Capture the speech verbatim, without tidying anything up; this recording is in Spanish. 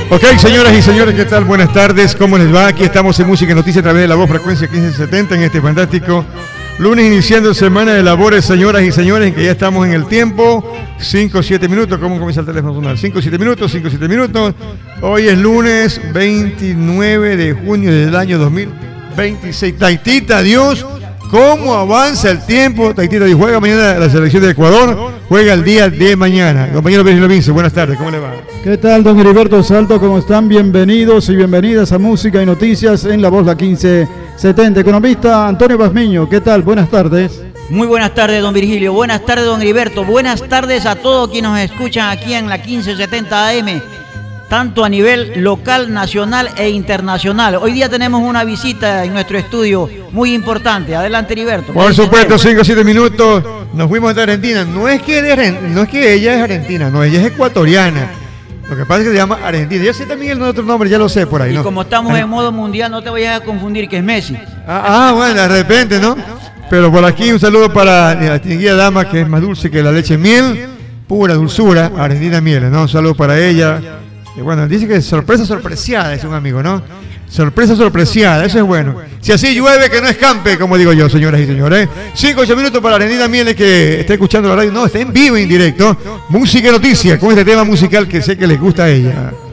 Ok, señoras y señores, ¿qué tal? Buenas tardes, ¿cómo les va? Aquí estamos en Música y Noticias a través de la voz frecuencia quince setenta en este fantástico lunes, iniciando semana de labores, señoras y señores, en que ya estamos en el tiempo, cinco, siete minutos, ¿cómo comienza el teléfono? cinco, siete minutos, cinco, siete minutos. Hoy es lunes veintinueve de junio del año dos mil veintiséis. Taitita, Dios, ¿cómo avanza el tiempo? Taitita, y juega mañana la selección de Ecuador, juega el día de mañana. Compañero Virgilio Vince, buenas tardes, ¿cómo le va? ¿Qué tal, don Heriberto Salto? ¿Cómo están? Bienvenidos y bienvenidas a Música y Noticias en la voz la quince setenta. Economista Antonio Pazmiño, ¿qué tal? Buenas tardes. Muy buenas tardes, don Virgilio. Buenas tardes, don Heriberto. Buenas tardes a todos quienes nos escuchan aquí en la quince setenta A M, tanto a nivel local, nacional e internacional. Hoy día tenemos una visita en nuestro estudio muy importante. Adelante, Heriberto. Por supuesto, cinco o siete minutos. Nos fuimos de Argentina. No es, que de, no es que ella es argentina, no, ella es ecuatoriana. Lo que pasa es que se llama Argentina. Yo sé también el otro nombre, ya lo sé por ahí, ¿no? Y como estamos en modo mundial, no te vayas a confundir que es Messi. Ah, ah bueno, de repente, ¿no? Pero por aquí un saludo para la distinguida dama que es más dulce que la leche miel, pura dulzura, Argentina Miel, ¿no? Un saludo para ella. Y bueno, dice que sorpresa sorpresiada, es un amigo, ¿no? Sorpresa sorpresiada, eso es bueno. Si así llueve, que no escampe, como digo yo, señoras y señores. Cinco, ocho minutos para Argentina Miel, que está escuchando la radio. No, está en vivo, en directo. Música y Noticias, con este tema musical que sé que les gusta a ella.